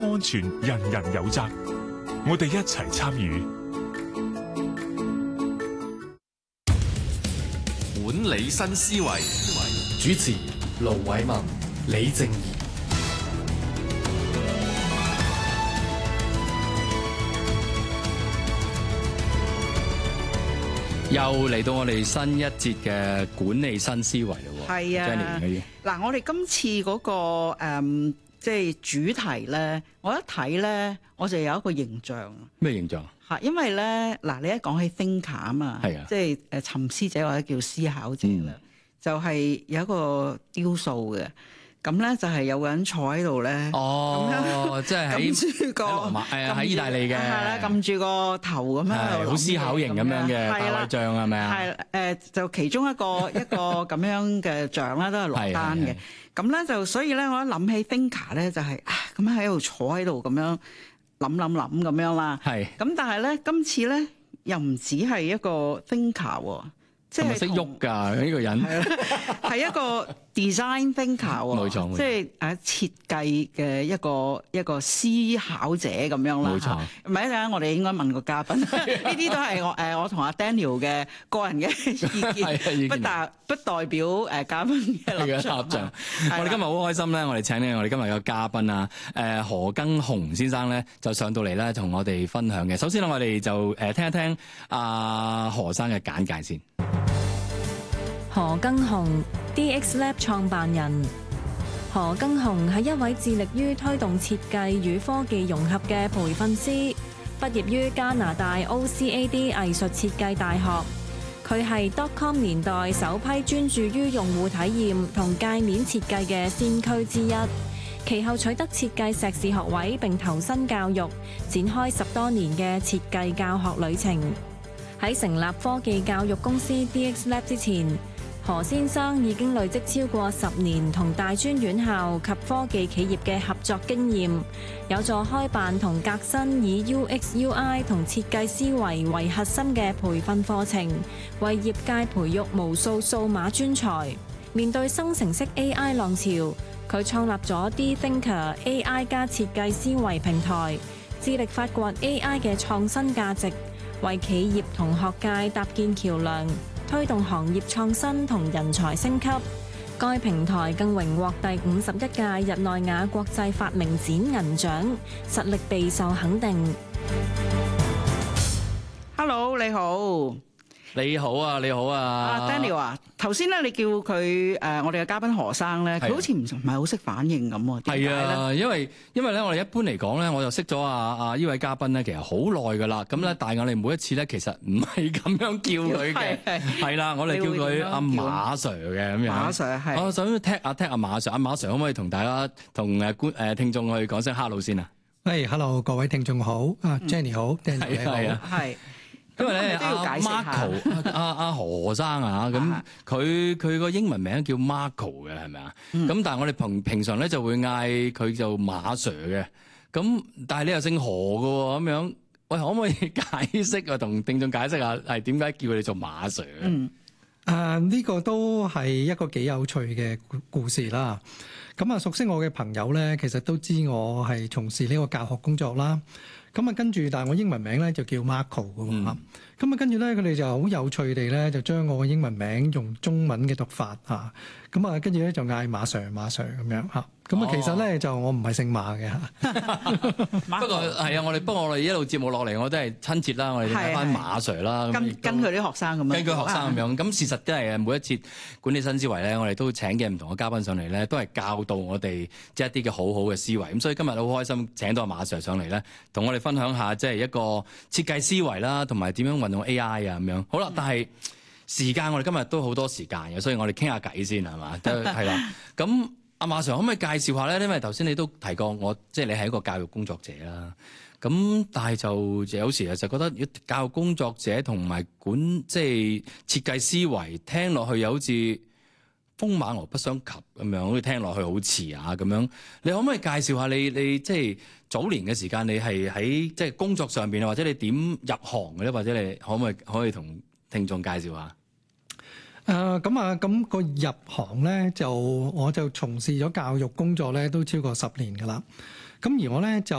安全人人有責，我哋一齊參與。 管理新思維， 主持盧偉民、李靜宜。 又嚟到我哋新一節嘅管理新思維咯喎。 係啊，嗱，我哋今次嗰個即係主題咧，我一睇咧，我就有一個形象。 咩形象？ 嚇，因為咧，嗱，你一講起 thinker 啊嘛， 係啊， 即係沉思者或者叫思考者啦，就係有一個雕塑嘅。咁咧就係有個人坐喺度咧， 哦，即係撳住個喺意大利嘅， 係啦，撳住個頭咁樣， 好思考型咁樣嘅大衛像係咪啊？ 係就其中一個咁樣嘅像啦，都係羅丹嘅。咁咧就所以咧，我一諗起 thinker 咧，就係咁樣喺度坐喺度咁樣諗咁樣啦。係。咁但係咧，今次咧又唔止係一個 thinker 喎。即係識喐㗎呢個人， 係一個 design thinker 喎， 冇錯， 即係設計嘅一個思考者咁樣啦。 冇錯， 唔係一陣，我哋應該問個嘉賓，呢啲都係我同阿 Daniel 嘅個人嘅意見，不代表嘉賓嘅立場。 我哋今日好開心咧，我哋請呢我哋今日嘅嘉賓啊，何耕雄先生咧就上到嚟咧同我哋分享嘅。首先我哋就聽一聽阿何生嘅簡介先。 何耕雄 DX Lab 創辦人。何耕雄係一位致力於推動設計與科技融合嘅培訓師，畢業於加拿大 OCAD 藝術設計大學。佢係 .com 年代首批專注於用戶體驗同界面設計嘅先驅之一。其後取得設計碩士學位並投身教育，展開10多年嘅設計教學旅程。喺成立科技教育公司 DX Lab 之前，何先生已經累積超過10年同大專院校及科技企業嘅合作經驗，有助開辦同革新以 UX/UI 同設計思維為核心嘅培訓課程，為業界培育無數數碼專才。面對生成式 AI 浪潮，佢創立咗 D-Thinker AI 加設計思維平台，致力發掘 AI 嘅創新價值，為企業同學界搭建橋樑，推動行業創新同人才升級。該平台更榮獲第51屆日內瓦國際發明展銀獎，實力備受肯定。 Hello， 你好。 你好啊，你好啊。 Daniel 啊，頭先咧你叫佢我哋嘅嘉賓何生咧，佢好似唔係好識反應咁喎。 係啊，因為咧我哋一般嚟講咧，我就識咗呢位嘉賓咧，其實好耐㗎啦。咁咧，但係我哋每一次咧，其實唔係咁樣叫佢嘅。係啦，我哋叫佢阿馬 Sir 嘅咁樣。馬 Sir 係。 我想踢阿馬 Sir，阿馬 Sir 可唔可以同大家同聽眾去講聲 hello 先啊？ 喂 ，hello 各位聽眾好，Jenny 好 ，Daniel 你好。 係。 因為咧，阿 Marco 阿何生啊，咁佢個英文名叫 Marco 嘅，係咪啊？咁但係我哋平常咧就會嗌佢做馬 Sir 嘅。咁但係你又姓何嘅喎，咁樣，喂，可唔可以解釋啊？同聽眾解釋下係點解叫佢哋做馬 Sir 咧？ 呢個都係一個幾有趣嘅故事啦。咁熟悉我嘅朋友咧，其實都知我係從事呢個教學工作啦。咁跟住，但係我英文名咧就叫 Marco 嘅喎。咁跟住咧，佢哋就好有趣地咧，就將我嘅英文名用中文嘅讀法嚇。咁跟住咧就嗌馬 Sir 咁樣嚇。咁其實咧就我唔係姓馬嘅。 不過係啊，不過我哋一路節目落嚟，我都係親切啦，我哋睇翻馬 Sir 啦。 跟佢啲學生咁樣。跟佢學生咁樣。咁事實都係每一次管理新思維咧，我哋都請嘅唔同嘅嘉賓上嚟咧，都係教導我哋即係一啲嘅好好嘅思維。咁所以今日好開心請到阿馬 Sir 上嚟咧，同我哋分享下即係一個設計思維啦，同埋點樣運用 AI 啊咁樣。好啦，但係時間我哋今日都好多時間嘅，所以我哋傾下偈先係嘛？係啦。咁阿馬 Sir 可唔可以介紹下咧？因為頭先你都提過我，即係你係一個教育工作者啦。咁但係就有時就覺得教育工作者同埋即係設計思維聽落去又好似風馬牛不相及咁樣，好似聽落去好似啊咁樣。你可唔可以介紹下你即係早年嘅時間，你係喺即係工作上邊啊，或者你點入行嘅咧？或者你可以同聽眾介紹下？ 咁個入行咧，我就從事咗教育工作咧，都超過10年噶啦。 咁而我咧就